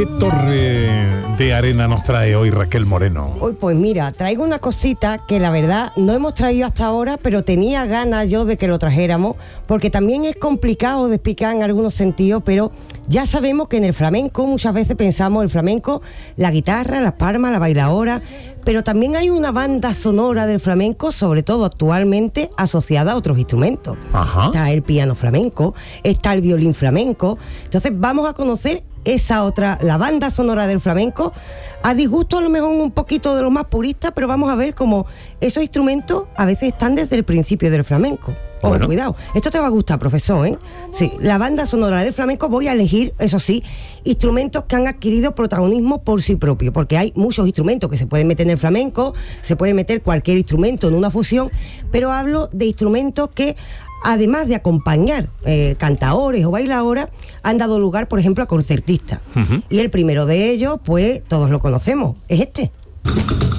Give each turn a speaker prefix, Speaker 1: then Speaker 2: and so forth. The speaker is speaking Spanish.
Speaker 1: ¿Qué torre de arena nos trae hoy Raquel Moreno?
Speaker 2: Hoy, pues mira, traigo una cosita que la verdad no hemos traído hasta ahora, pero tenía ganas yo de que lo trajéramos, porque también es complicado de explicar en algunos sentidos, pero ya sabemos que en el flamenco muchas veces pensamos el flamenco, la guitarra, las palmas, la bailaora, pero también hay una banda sonora del flamenco, sobre todo actualmente, asociada a otros instrumentos.
Speaker 1: Ajá.
Speaker 2: Está el piano flamenco, está el violín flamenco. Entonces vamos a conocer esa otra, la banda sonora del flamenco, a disgusto a lo mejor un poquito de los más puristas, pero vamos a ver cómo esos instrumentos a veces están desde el principio del flamenco. Ojo,
Speaker 1: Bueno.
Speaker 2: cuidado, esto te va a gustar, profesor, ¿eh? Sí, la banda sonora del flamenco, voy a elegir, eso sí, instrumentos que han adquirido protagonismo por sí propio, porque hay muchos instrumentos que se pueden meter en el flamenco, se puede meter cualquier instrumento en una fusión, pero hablo de instrumentos que, además de acompañar cantaores o bailadoras, han dado lugar, por ejemplo, a concertistas.
Speaker 1: Uh-huh.
Speaker 2: Y el primero de ellos, pues todos lo conocemos, es este.